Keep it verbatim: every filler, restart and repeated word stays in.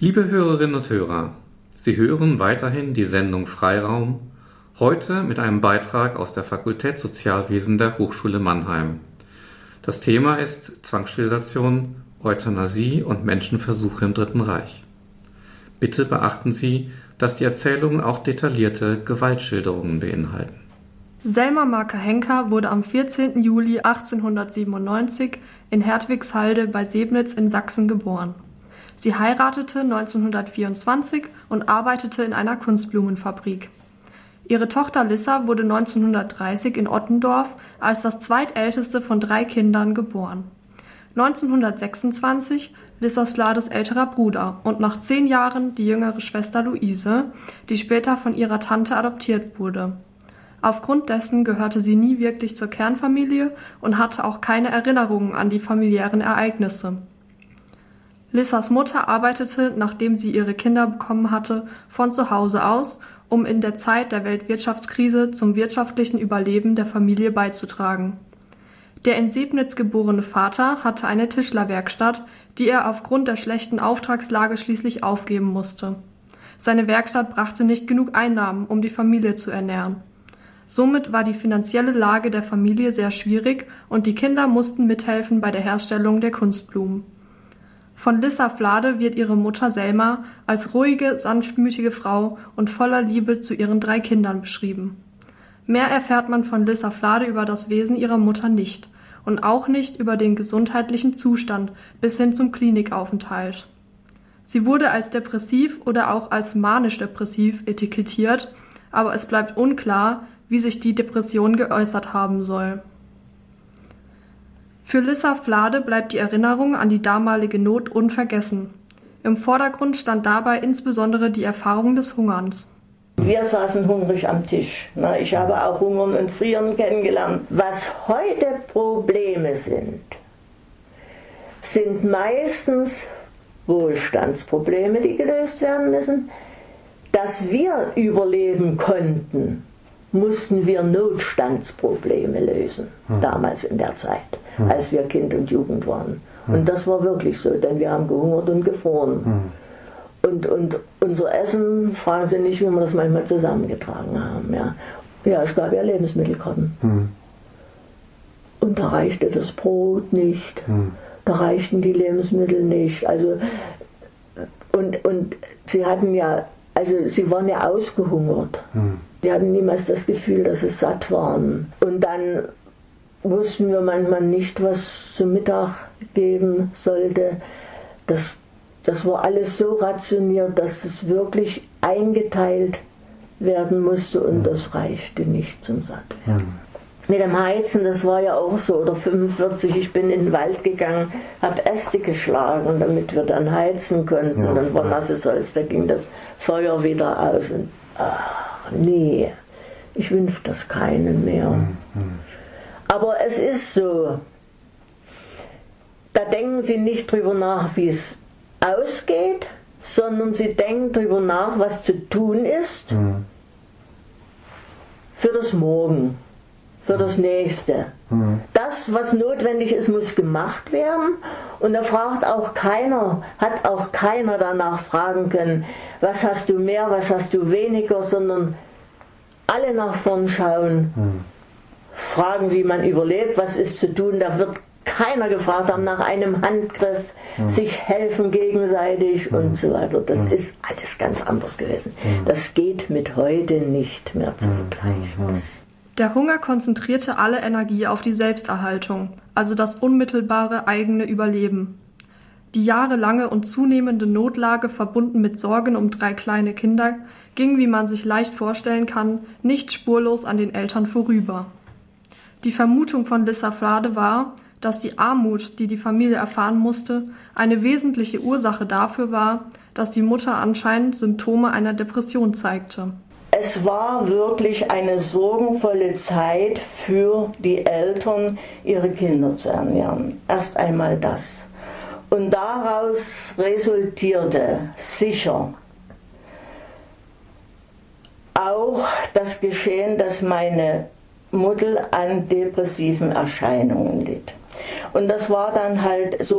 Liebe Hörerinnen und Hörer, Sie hören weiterhin die Sendung Freiraum, heute mit einem Beitrag aus der Fakultät Sozialwesen der Hochschule Mannheim. Das Thema ist Zwangssterilisation, Euthanasie und Menschenversuche im Dritten Reich. Bitte beachten Sie, dass die Erzählungen auch detaillierte Gewaltschilderungen beinhalten. Selma Marker-Henker wurde am vierzehnten Juli achtzehnhundertsiebenundneunzig in Hertwigshalde bei Sebnitz in Sachsen geboren. Sie heiratete neunzehnhundertvierundzwanzig und arbeitete in einer Kunstblumenfabrik. Ihre Tochter Lissa wurde neunzehnhundertdreißig in Ottendorf als das zweitälteste von drei Kindern geboren. neunzehnhundertsechsundzwanzig Lissas Flades älterer Bruder und nach zehn Jahren die jüngere Schwester Luise, die später von ihrer Tante adoptiert wurde. Aufgrund dessen gehörte sie nie wirklich zur Kernfamilie und hatte auch keine Erinnerungen an die familiären Ereignisse. Lissas Mutter arbeitete, nachdem sie ihre Kinder bekommen hatte, von zu Hause aus, um in der Zeit der Weltwirtschaftskrise zum wirtschaftlichen Überleben der Familie beizutragen. Der in Sebnitz geborene Vater hatte eine Tischlerwerkstatt, die er aufgrund der schlechten Auftragslage schließlich aufgeben musste. Seine Werkstatt brachte nicht genug Einnahmen, um die Familie zu ernähren. Somit war die finanzielle Lage der Familie sehr schwierig und die Kinder mussten mithelfen bei der Herstellung der Kunstblumen. Von Lissa Flade wird ihre Mutter Selma als ruhige, sanftmütige Frau und voller Liebe zu ihren drei Kindern beschrieben. Mehr erfährt man von Lissa Flade über das Wesen ihrer Mutter nicht und auch nicht über den gesundheitlichen Zustand bis hin zum Klinikaufenthalt. Sie wurde als depressiv oder auch als manisch-depressiv etikettiert, aber es bleibt unklar, wie sich die Depression geäußert haben soll. Für Lissa Flade bleibt die Erinnerung an die damalige Not unvergessen. Im Vordergrund stand dabei insbesondere die Erfahrung des Hungerns. Wir saßen hungrig am Tisch. Ich habe auch Hungern und Frieren kennengelernt. Was heute Probleme sind, sind meistens Wohlstandsprobleme, die gelöst werden müssen. Dass wir überleben konnten, mussten wir Notstandsprobleme lösen, hm. damals in der Zeit, hm. als wir Kind und Jugend waren. Hm. Und das war wirklich so, denn wir haben gehungert und gefroren. Hm. Und, und unser Essen, fragen Sie nicht, wie wir das manchmal zusammengetragen haben. Ja, ja es gab ja Lebensmittelkarten. Hm. Und da reichte das Brot nicht, hm. da reichten die Lebensmittel nicht. Also, und, und sie hatten ja, also sie waren ja ausgehungert. Hm. Die hatten niemals das Gefühl, dass sie satt waren. Und dann wussten wir manchmal nicht, was zum Mittag geben sollte. Das, das war alles so rationiert, dass es wirklich eingeteilt werden musste und das reichte nicht zum Sattwerden. Mit dem Heizen, das war ja auch so, oder fünfundvierzig, ich bin in den Wald gegangen, habe Äste geschlagen, damit wir dann heizen konnten. Ja. Und dann war nasses Holz, da ging das Feuer wieder aus. Und, ach, nee, ich wünsche das keinen mehr. Mhm. Aber es ist so, da denken Sie nicht drüber nach, wie es ausgeht, sondern Sie denken drüber nach, was zu tun ist mhm. für das Morgen, für das Nächste. Mhm. Das, was notwendig ist, muss gemacht werden. Und da fragt auch keiner, hat auch keiner danach fragen können, was hast du mehr, was hast du weniger, sondern alle nach vorn schauen, mhm. fragen, wie man überlebt, was ist zu tun. Da wird keiner gefragt haben nach einem Handgriff, mhm. sich helfen gegenseitig mhm. und so weiter. Das mhm. ist alles ganz anders gewesen. Mhm. Das geht mit heute nicht mehr zu vergleichen. Mhm. Der Hunger konzentrierte alle Energie auf die Selbsterhaltung, also das unmittelbare eigene Überleben. Die jahrelange und zunehmende Notlage, verbunden mit Sorgen um drei kleine Kinder, ging, wie man sich leicht vorstellen kann, nicht spurlos an den Eltern vorüber. Die Vermutung von Lissa Flade war, dass die Armut, die die Familie erfahren musste, eine wesentliche Ursache dafür war, dass die Mutter anscheinend Symptome einer Depression zeigte. Es war wirklich eine sorgenvolle Zeit für die Eltern, ihre Kinder zu ernähren. Erst einmal das. Und daraus resultierte sicher auch das Geschehen, dass meine Mutter an depressiven Erscheinungen litt. Und das war dann halt so